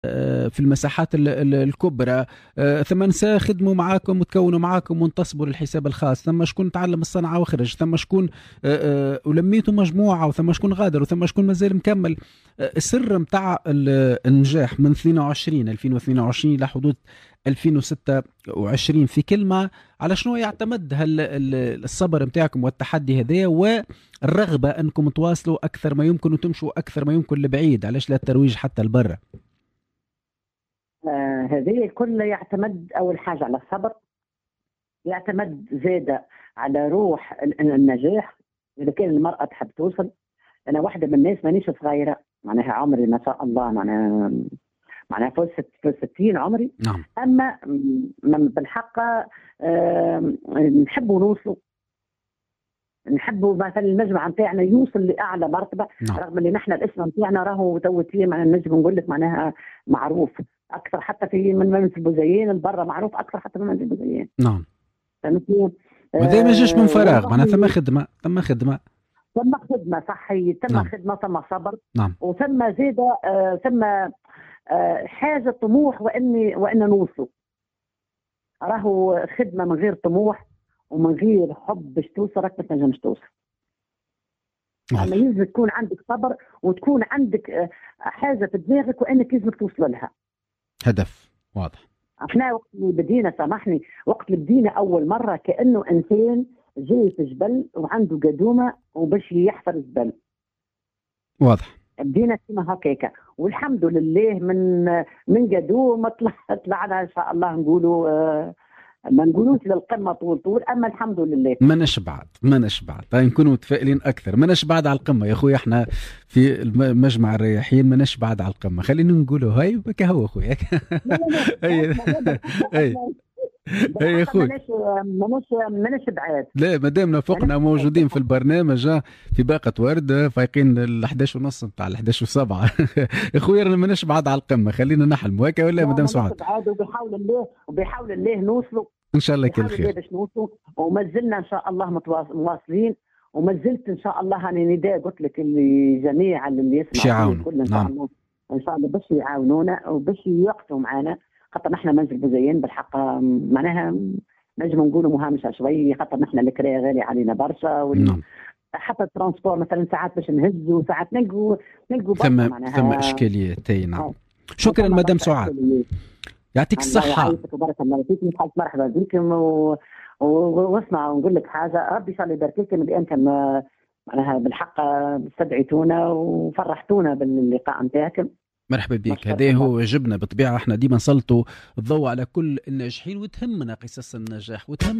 في المساحات الكبرى. ثم نساء خدموا معاكم وتكونوا معاكم وانتصبوا للحساب الخاص، ثم شكون تعلم الصنعة وخرج، ثم شكون ولميتوا مجموعة، وثم شكون غادر، وثم شكون مازال مكمل. السر متاع النجاح من 2022 إلى حدود 2026 في كلمة، على شنو يعتمد الصبر متاعكم والتحدي هذا والرغبة أنكم تواصلوا أكثر ما يمكن وتمشوا أكثر ما يمكن لبعيد؟ علاش لا الترويج حتى لبرا؟ هذه الكل يعتمد أول حاجة على الصبر، يعتمد زادة على روح النجاح. إذا كان المرأة تحب توصل، أنا واحدة من الناس مانيش صغيرة، معناها عمري ما شاء الله معناها فوق 60 عمري. نعم. أما بالحق نحبوا نوصلوا، نحبوا مثلا المجمع نتاعنا يوصل لأعلى مرتبة. نعم. رغم اللي نحن الاسم نتاعنا راهو توتيه، معناها نجم نقول لك معناها معروف اكثر حتى في من منزل بوزيين البرة، معروف اكثر حتى من منزل بوزيين. نعم. فهمتني؟ وهذا ما جاش من فراغ، معناها ثم خدمة صحية، ثم نعم. خدمة، ثم صبر. نعم. وثم زيادة ثم حاجة طموح وان نوصل. راهو خدمة من غير طموح ومن غير حب باش توصل راك ما تنجمش توصل. اما يلزم تكون عندك صبر وتكون عندك حاجة في دماغك وانك لازمك توصل لها، هدف واضح. احنا وقت اللي بدينا، سامحني، وقت اللي بدينا اول مره كانه انسان جاي في جبل وعنده قدومه وباش يحفر الجبل. واضح. بدينا كما هكاكا، والحمد لله من قدومه طلعنا ان شاء الله نقولوا ما نقولوش للقمه طول، اما الحمد لله ما نشبعد طيب نكونوا متفائلين اكثر. ما نشبعد على القمه يا اخوي، احنا في مجمع الرياحين ما نشبعد على القمه، خلينا نقولوا هاي بك هو اخويا. اي يا اخوي، ماناش بعاد. لا ما دامنا فوقنا موجودين في البرنامج في باقة ورد فايقين ال 11 ونص نتاع ال 11 و7. يا اخويا رانا ماناش بعاد على القمه، خلينا نحلموا هكا ولا مدام سعاد؟ وبحول الله نوصلوا ان شاء الله كل خير. باش نوصلوا، وما زلنا ان شاء الله مواصلين، وما زلت ان شاء الله انا نداء قلت لك لجميع اللي يسمعوا كل ان شاء الله، ان شاء الله باش يعاونونا وباش يوقفوا معنا، خاطر نحن منزل بوزيين بالحق معناها نجم نقولوا مهامشه شوي، خاطر نحن الكرايه غالي علينا برشا. نعم. حتى الترانسبور مثلا ساعات باش نهزوا، ساعات نلقوا ثم اشكاليات. نعم. شكرا مدام سعاد، يعطيك الصحه. بارك الله فيك، مرحبا بكم. واسمع ونقول لك حاجه، ربي ان شاء الله يبارك لكم بانكم معناها بالحق استدعيتونا وفرحتونا باللقاء نتاعكم. مرحبا بك، هذا هو واجبنا بالطبيعه، احنا ديما نسلطوا الضوء على كل الناجحين وتهمنا قصص النجاح وتهم